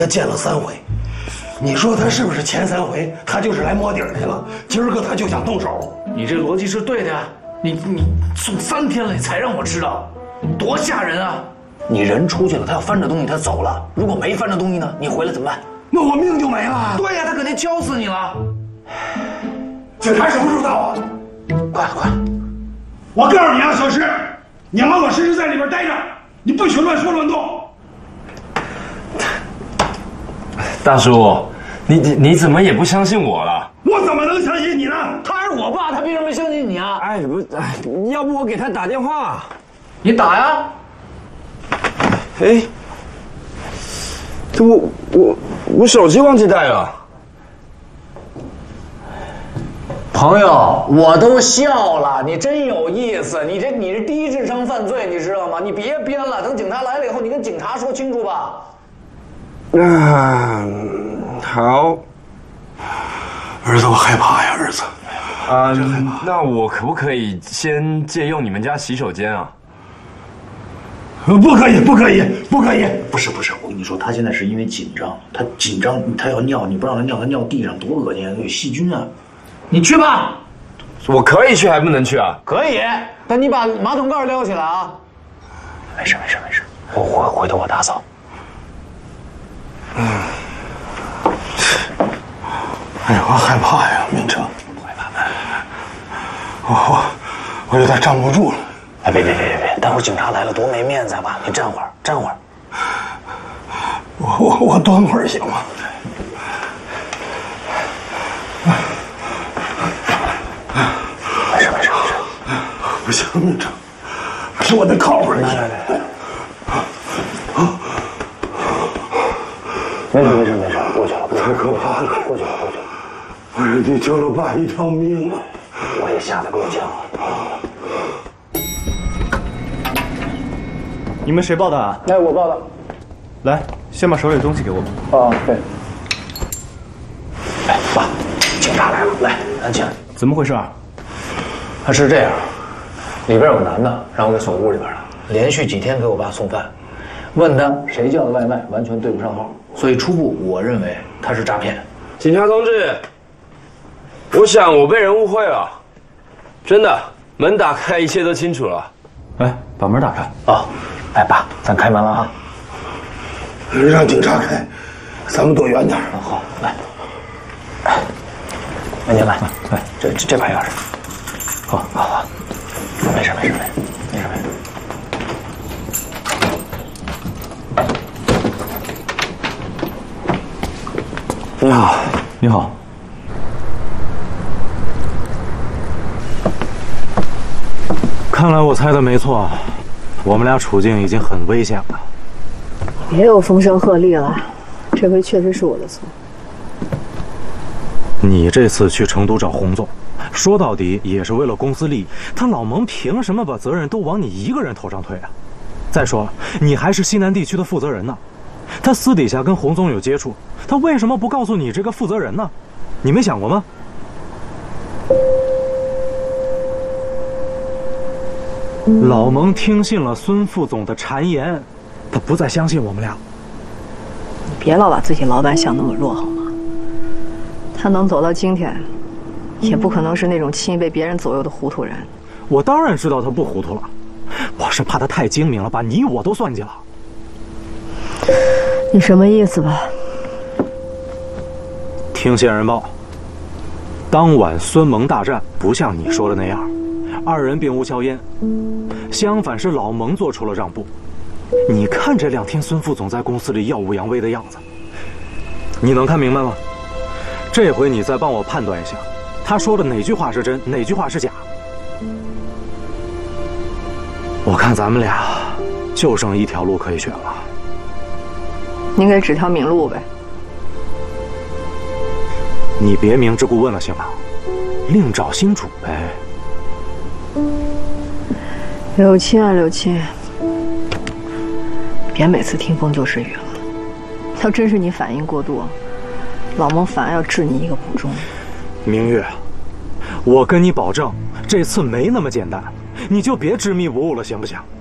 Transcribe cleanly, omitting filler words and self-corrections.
他见了3回，你说他是不是前3回他就是来摸底儿去了？今儿个他就想动手。 你这逻辑是对的呀，你送3天了，你才让我知道，多吓人啊！你人出去了，他要翻着东西他走了，如果没翻着东西呢，你回来怎么办？ 那我命就没了。 对呀，他肯定敲死你了。 警察什么时候到啊？ 快快！ 我告诉你啊，小石，你老老实实在里边待着，你不许乱说乱动。 大叔，你怎么也不相信我了？ 我怎么能相信你呢？ 他是我爸，他凭什么相信你啊？ 哎，不，哎，要不我给他打电话？ 你打呀！ 哎，这我手机忘记带了。 朋友，我都笑了，你真有意思，你是低智商犯罪，你知道吗？你别编了，等警察来了以后，你跟警察说清楚吧。 好。 儿子，我害怕呀，儿子。 那我可不可以先借用你们家洗手间啊？ 不可以，不可以，不可以！ 不是，我跟你说，他现在是因为紧张，他紧张，他要尿，你不让他尿，他尿地上多恶心啊，有细菌啊。你去吧。 我可以去还不能去啊？ 可以，但你把马桶盖撩起来啊。没事，我回头我打扫。 哎呀，我害怕呀，明成。 不害怕。 我有点站不住了。 哎，别，待会儿警察来了多没面子吧？你站会儿。 我端会儿行吗？ 没事。 不行，明成，是我得靠会儿。 来。没事，过去了。 太可怕了， 过去了。 我说你救了爸一条命啊！ 我也吓得够呛。 你们谁报的啊？ 哎，我报的。 来，先把手里的东西给我。 对。哎，爸，警察来了，来，安静。 怎么回事啊？ 他是这样，里边有个男的让我给锁屋里边了，连续几天给我爸送饭，问他谁叫的外卖，完全对不上号，所以初步我认为他是诈骗。 警察同志，我想我被人误会了，真的，门打开，一切都清楚了。 来，把门打开。 哦，哎，爸，咱开门了啊。 让警察开，咱们躲远点。 好，来。那您来，这把钥匙。好，没事。 你好，你好。看来我猜的没错，我们俩处境已经很危险了。 别有风声鹤唳了，这回确实是我的错。 你这次去成都找洪总，说到底也是为了公司利益，他老蒙凭什么把责任都往你一个人头上推啊？再说了，你还是西南地区的负责人呢，他私底下跟洪总有接触，他为什么不告诉你这个负责人呢？你没想过吗？老蒙听信了孙副总的谗言，他不再相信我们俩。 你别老把自己老板想那么弱好吗？他能走到今天，也不可能是那种轻易被别人左右的糊涂人。 我当然知道他不糊涂了，我是怕他太精明了，把你我都算计了。 你什么意思吧？ 听线人报，当晚孙蒙大战不像你说的那样，二人并无硝烟，相反是老蒙做出了让步。你看这2天孙副总在公司里耀武扬威的样子，你能看明白吗？这回你再帮我判断一下，他说的哪句话是真，哪句话是假？我看咱们俩就剩一条路可以选了。 您给指条明路呗。 你别明知故问了行吗？另找新主呗。 柳青啊，柳青，别每次听风就是雨了。要真是你反应过度，老蒙反而要治你一个不忠。 明月，我跟你保证，这次没那么简单，你就别执迷不悟了，行不行？